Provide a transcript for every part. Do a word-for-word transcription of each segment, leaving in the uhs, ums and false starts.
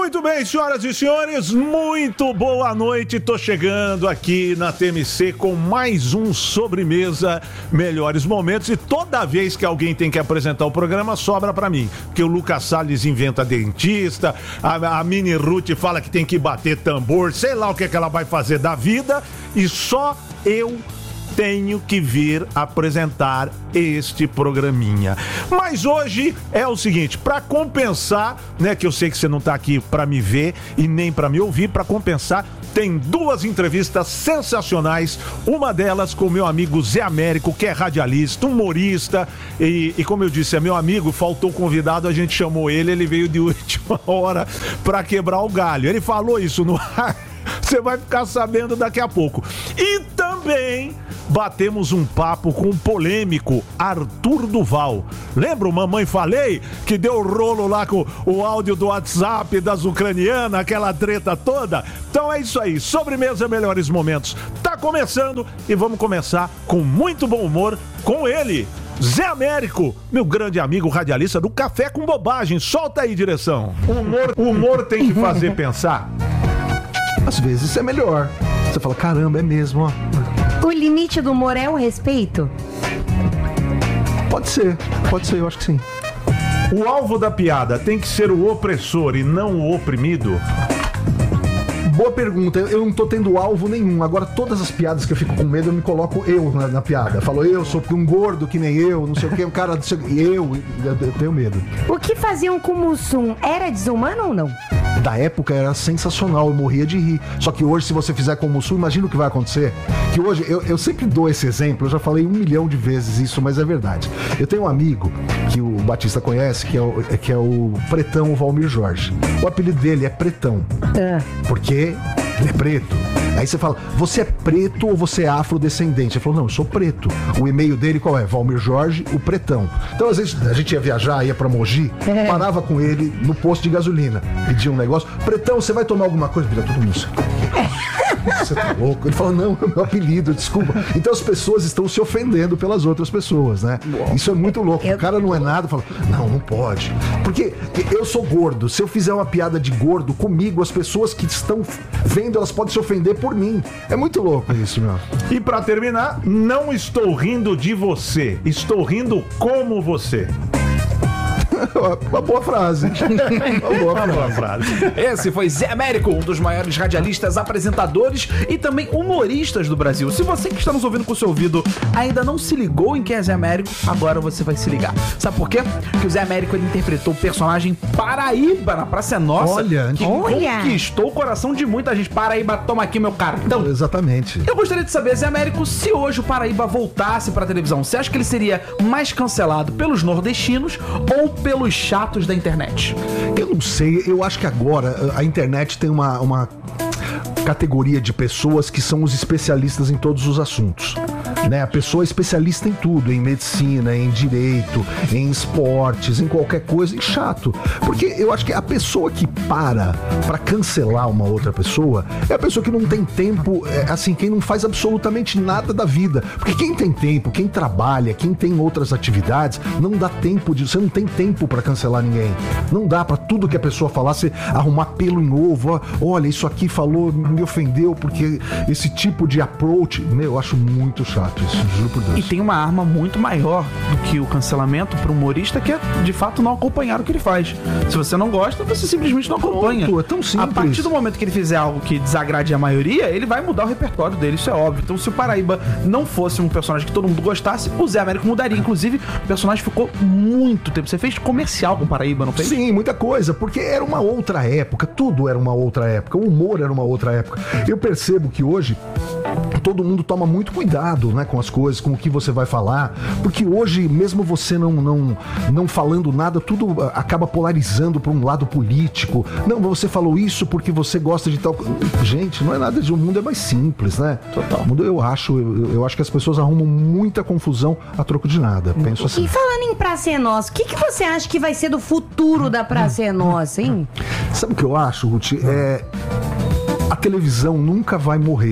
Muito bem, senhoras e senhores, muito boa noite. Tô chegando aqui na T M C com mais um Sobremesa Melhores Momentos, e toda vez que alguém tem que apresentar o programa, sobra pra mim, porque o Lucas Salles inventa dentista, a, a Mini Ruth fala que tem que bater tambor, sei lá o que, é que ela vai fazer da vida, e só eu tenho que vir apresentar este programinha. Mas hoje é o seguinte, para compensar, né, que eu sei que você não tá aqui para me ver e nem para me ouvir, para compensar, tem duas entrevistas sensacionais, uma delas com o meu amigo Zé Américo, que é radialista, humorista, e, e como eu disse, é meu amigo, faltou convidado, a gente chamou ele, ele veio de última hora para quebrar o galho. Ele falou isso no ar, você vai ficar sabendo daqui a pouco. E também batemos um papo com o polêmico Arthur Duval. Lembra o Mamãe Falei? Que deu rolo lá com o áudio do WhatsApp das ucranianas, aquela treta toda? Então é isso aí, Sobremesa Melhores Momentos tá começando, e vamos começar com muito bom humor com ele, Zé Américo, meu grande amigo radialista do Café com Bobagem. Solta aí, direção. O humor, o humor tem que fazer pensar. Às vezes é melhor. Você fala, caramba, é mesmo, ó. O limite do humor é o respeito? Pode ser, pode ser, eu acho que sim. O alvo da piada tem que ser o opressor e não o oprimido? Boa pergunta, eu não tô tendo alvo nenhum. Agora, todas as piadas que eu fico com medo, eu me coloco eu na, na piada. Falo, eu sou um gordo que nem eu, não sei o que, um cara... Eu, eu, eu tenho medo. O que faziam com o Mussum era desumano ou não? Da época era sensacional, eu morria de rir. Só que hoje, se você fizer com o Mussum, imagina o que vai acontecer. Que hoje, eu, eu sempre dou esse exemplo, eu já falei um milhão de vezes isso, mas é verdade. Eu tenho um amigo que o Batista conhece, que é o, que é o Pretão, o Valmir Jorge. O apelido dele é Pretão. É. Porque ele é preto. Aí você fala, você é preto ou você é afrodescendente? Ele falou, não, eu sou preto. O e-mail dele qual é? Valmir Jorge, o Pretão. Então, às vezes, a gente ia viajar, ia pra Mogi, é. parava com ele no posto de gasolina, pedia um negócio. Pretão, você vai tomar alguma coisa? Vira todo mundo. Você tá louco? Ele falou, não, é meu apelido, desculpa. Então as pessoas estão se ofendendo pelas outras pessoas, né? Isso é muito louco. O cara não é nada, fala, não, não pode. Porque eu sou gordo. Se eu fizer uma piada de gordo comigo, as pessoas que estão vendo, elas podem se ofender por mim. É muito louco isso, meu. E pra terminar, não estou rindo de você, estou rindo como você. Uma boa frase. Uma boa, Uma boa frase. Esse foi Zé Américo, um dos maiores radialistas, apresentadores e também humoristas do Brasil. Se você que está nos ouvindo com o seu ouvido ainda não se ligou em quem é Zé Américo, agora você vai se ligar. Sabe por quê? Porque o Zé Américo, ele interpretou o personagem Paraíba na Praça é Nossa. Olha, que olha. conquistou o coração de muita gente. Paraíba, toma aqui meu cartão. Exatamente. Eu gostaria de saber, Zé Américo, se hoje o Paraíba voltasse pra televisão, você acha que ele seria mais cancelado pelos nordestinos ou pelos chatos da internet? Eu não sei, eu acho que agora a internet tem uma, uma categoria de pessoas que são os especialistas em todos os assuntos, né? A pessoa é especialista em tudo, em medicina, em direito, em esportes, em qualquer coisa, e chato. Porque eu acho que a pessoa que para pra cancelar uma outra pessoa é a pessoa que não tem tempo, é, assim, quem não faz absolutamente nada da vida. Porque quem tem tempo, quem trabalha, quem tem outras atividades, não dá tempo de... Você não tem tempo pra cancelar ninguém. Não dá pra tudo que a pessoa falar, você arrumar pelo em ovo. Olha, isso aqui falou, me ofendeu porque esse tipo de approach, meu, eu acho muito chato isso, juro por Deus. E tem uma arma muito maior do que o cancelamento para o humorista, que é, de fato, não acompanhar o que ele faz. Se você não gosta, você simplesmente não acompanha. Pronto, é tão simples. A partir do momento que ele fizer algo que desagrade a maioria, ele vai mudar o repertório dele, isso é óbvio. Então, se o Paraíba não fosse um personagem que todo mundo gostasse, o Zé Américo mudaria. Inclusive, o personagem ficou muito tempo. Você fez comercial com o Paraíba, não fez? Sim, muita coisa, porque era uma outra época, tudo era uma outra época, o humor era uma outra época. Eu percebo que hoje todo mundo toma muito cuidado, né, com as coisas, com o que você vai falar, porque hoje, mesmo você não, não, não falando nada, tudo acaba polarizando para um lado político. Não, você falou isso porque você gosta de tal... Gente, não é nada de... O mundo é mais simples, né? Total. O mundo, eu acho, eu, eu acho que as pessoas arrumam muita confusão a troco de nada, penso assim. E falando em Praça é Nossa, o que, que você acha que vai ser do futuro da Praça é Nossa, hein? Sabe o que eu acho, Ruth? É... A televisão nunca vai morrer.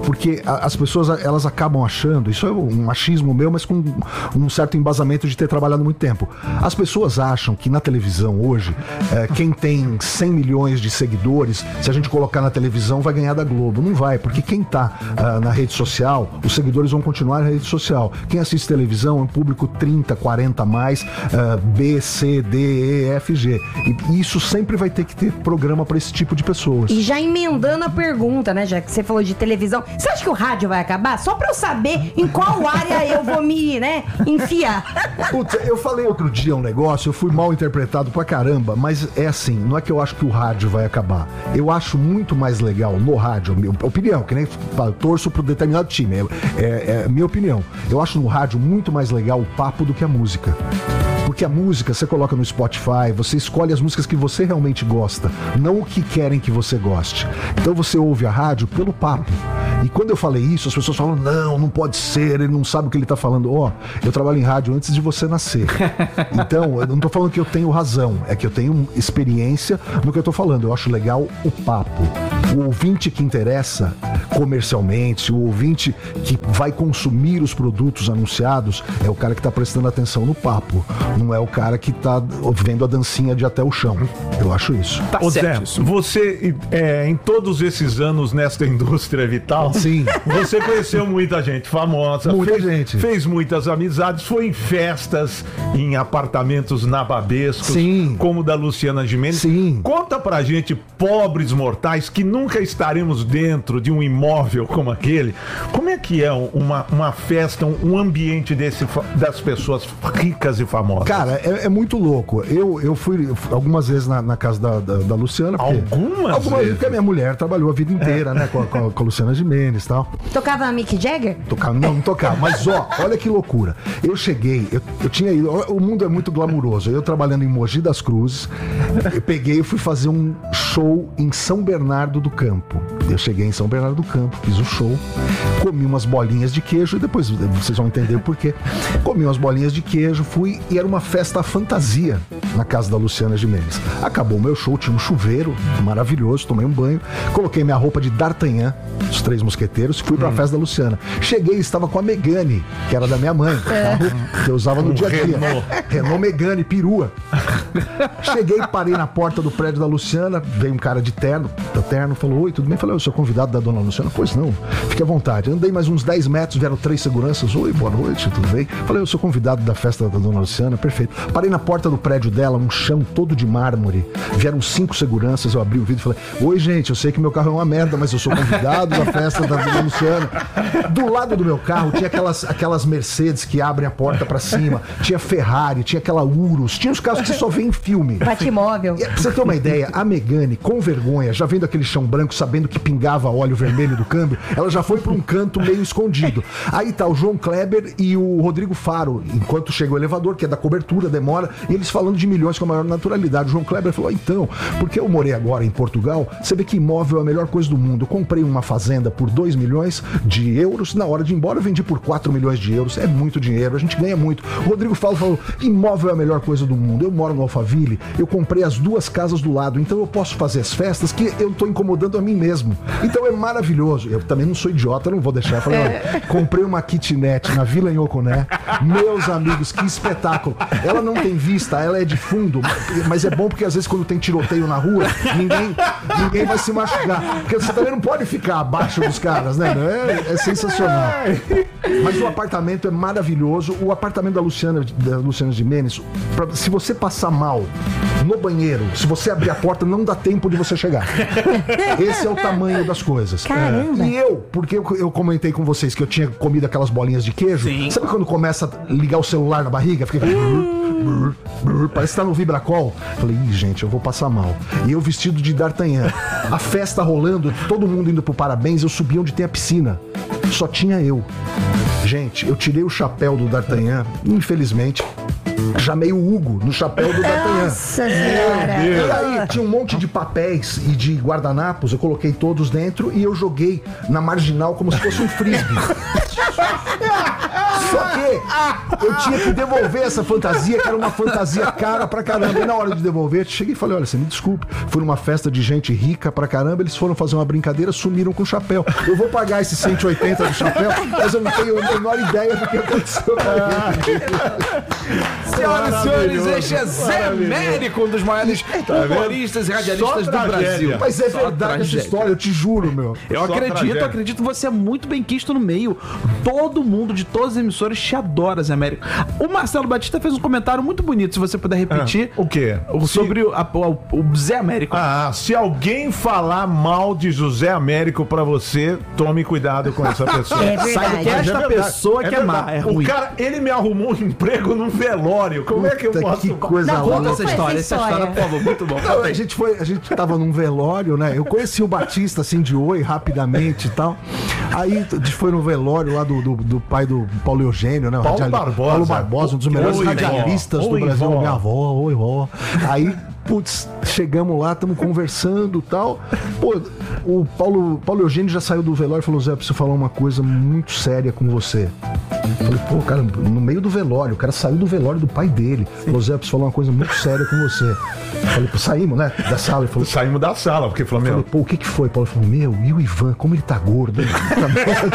Porque a, as pessoas, elas acabam achando, isso é um machismo meu, mas com um certo embasamento de ter trabalhado muito tempo. As pessoas acham que na televisão hoje, é, quem tem cem milhões de seguidores, se a gente colocar na televisão, vai ganhar da Globo. Não vai, porque quem tá uh, na rede social, os seguidores vão continuar na rede social. Quem assiste televisão é um público trinta, quarenta mais, uh, B, C, D, E, F, G. E isso sempre vai ter que ter programa para esse tipo de pessoas. E já emendando a pergunta, né, já que você falou de televisão, você acha que o rádio vai acabar? Só pra eu saber em qual área eu vou me, né, enfiar. Puta, eu falei outro dia um negócio, eu fui mal interpretado pra caramba, mas é assim, não é que eu acho que o rádio vai acabar. Eu acho muito mais legal no rádio, minha opinião, que nem eu torço pro determinado time, é, é, é minha opinião. Eu acho no rádio muito mais legal o papo do que a música. Porque a música você coloca no Spotify, você escolhe as músicas que você realmente gosta, não o que querem que você goste. Então você ouve a rádio pelo papo. E quando eu falei isso, as pessoas falam, não, não pode ser, ele não sabe o que ele tá falando. Ó, oh, eu trabalho em rádio antes de você nascer. Então, eu não tô falando que eu tenho razão, é que eu tenho experiência no que eu tô falando. Eu acho legal o papo. O ouvinte que interessa comercialmente, o ouvinte que vai consumir os produtos anunciados, é o cara que tá prestando atenção no papo. Não é o cara que tá vendo a dancinha de até o chão. Eu acho isso. Tá. Ô Zé, você, é, em todos esses anos nesta indústria vital, sim, você conheceu muita gente famosa. Muita fez, gente. Fez muitas amizades, foi em festas, em apartamentos nababescos, sim, como o da Luciana Gimenez. Sim. Conta pra gente, pobres mortais, que nunca estaremos dentro de um imóvel como aquele. Como é que é uma, uma festa, um ambiente desse, das pessoas ricas e famosas? Cara, é, é muito louco. Eu, eu fui algumas vezes na, na casa da, da, da Luciana. Porque, algumas? Algumas vezes, porque a minha mulher trabalhou a vida inteira, é. né, com a, com, a, com a Luciana Gimenez e tal. Tocava a Mick Jagger? Tocava, não, não tocava. Mas ó, olha que loucura. Eu cheguei, eu, eu tinha ido. O mundo é muito glamuroso. Eu trabalhando em Mogi das Cruzes, eu peguei e fui fazer um show em São Bernardo do Campo. Eu cheguei em São Bernardo do Campo, fiz o show, comi umas bolinhas de queijo e depois vocês vão entender o porquê. Comi umas bolinhas de queijo, fui e era uma festa fantasia na casa da Luciana Gimenez. Acabou o meu show, tinha um chuveiro maravilhoso, tomei um banho, coloquei minha roupa de D'Artagnan, os Três Mosqueteiros, fui pra hum. festa da Luciana. Cheguei e estava com a Megane, que era da minha mãe, carro que eu usava no um dia a dia. Renault. Renault Megane, perua. Cheguei, parei na porta do prédio da Luciana, veio um cara de terno, do terno, falou, oi, tudo bem? Falei, eu sou convidado da dona Luciana. Pois não, fique à vontade. Andei mais uns dez metros, vieram três seguranças, oi, boa noite, tudo bem? Falei, eu sou convidado da festa da dona Luciana, perfeito. Parei na porta do prédio dela, um chão todo de mármore, vieram cinco seguranças, eu abri o vidro e falei, oi, gente, eu sei que meu carro é uma merda, mas eu sou convidado da festa da dona Luciana. Do lado do meu carro tinha aquelas, aquelas Mercedes que abrem a porta pra cima, tinha Ferrari, tinha aquela Urus, tinha os carros que você só vê em filme. Batimóvel. Pra você ter uma ideia, a Megane, com vergonha, já vendo aquele chão branco, sabendo que pingava óleo vermelho do câmbio, ela já foi pra um canto meio escondido. Aí tá o João Kleber e o Rodrigo Faro, enquanto chega o elevador, que é da cobertura, demora, e eles falando de milhões com a maior naturalidade. O João Kleber falou, então, porque eu morei agora em Portugal, você vê que imóvel é a melhor coisa do mundo. Eu comprei uma fazenda por dois milhões de euros, na hora de ir embora eu vendi por quatro milhões de euros, é muito dinheiro, a gente ganha muito. O Rodrigo Faro falou, imóvel é a melhor coisa do mundo. Eu moro no Alphaville, eu comprei as duas casas do lado, então eu posso fazer as festas que eu tô incomodando a mim mesmo. Então é maravilhoso. Eu também não sou idiota, não vou deixar. Eu falei, olha, comprei uma kitnet na Vila Nhoconé. Meus amigos, que espetáculo. Ela não tem vista, ela é de fundo, mas é bom porque às vezes quando tem tiroteio na rua, ninguém, ninguém vai se machucar. Porque você também não pode ficar abaixo dos caras, né? É, é sensacional. Mas o apartamento é maravilhoso. O apartamento da Luciana, da Luciana Gimenez, pra, se você passar mal no banheiro, se você abrir a porta, não dá tempo de você chegar. Esse é o tamanho das coisas. Caramba. E eu, porque eu, eu comentei com vocês que eu tinha comido aquelas bolinhas de queijo. Sim. Sabe quando começa a ligar o celular na barriga? Fica aquele... brrr, brrr, parece que tá no Vibracol. Falei, ih, gente, eu vou passar mal. E eu vestido de D'Artagnan. A festa rolando, todo mundo indo pro parabéns, eu subi onde tem a piscina. Só tinha eu. Gente, eu tirei o chapéu do D'Artagnan, infelizmente. Já meio Hugo no chapéu do D'Artagnan. Nossa senhora! E aí tinha um monte de papéis e de guardanapos, eu coloquei todos dentro e eu joguei na marginal como se fosse um frisbee. Só que eu tinha que devolver essa fantasia, que era uma fantasia cara pra caramba. E na hora de devolver, cheguei e falei, olha, você me desculpe, fui numa festa de gente rica pra caramba, eles foram fazer uma brincadeira, sumiram com o chapéu. Eu vou pagar esses cento e oitenta do chapéu, mas eu não tenho a menor ideia do que aconteceu. Senhoras e senhores, este é Zé Américo, um dos maiores humoristas e radialistas do Brasil. Mas é Só verdade tragédia. essa história, eu te juro, meu. Eu Só acredito, tragédia. eu acredito que você é muito bem quisto no meio. Todo mundo de todas as emissoras te adora, Zé Américo. O Marcelo Batista fez um comentário muito bonito, se você puder repetir. O quê? o- Sobre o, a- o- o Zé Américo. Ah, se alguém falar mal de José Américo pra você, tome cuidado com essa pessoa. É verdade. Saiba que Mas esta verdade, pessoa que é má, verdade. é ruim. O cara, ele me arrumou um emprego num velório. Como é que eu Puta, posso... que coisa Não, louca. Conta Como essa foi história, essa essa história, história? por favor, muito bom. Não, a gente foi, a gente tava num velório, né? Eu conheci o Batista assim de oi, rapidamente e tal. Aí a gente foi no velório lá do, do, do pai do Paulo Eugênio, né? o Paulo radiali- Barbosa. Paulo Barbosa, um dos melhores Oi, vó. radialistas do Oi, Brasil. vó. Minha avó, oi, vó. Aí, putz, chegamos lá, estamos conversando e tal. Pô, o Paulo, Paulo Eugênio já saiu do velório e falou: Zé, eu preciso falar uma coisa muito séria com você. Falei, pô, cara, no meio do velório, o cara saiu do velório do pai dele. Falou, Zé, eu preciso falar uma coisa muito séria com você. Falei, pô, saímos, né? Da sala. Ele falou, Saímos da sala, porque falou, falei, meu... pô, o que que foi? Paulo falou, meu, e o Ivan, como ele tá gordo? Hein?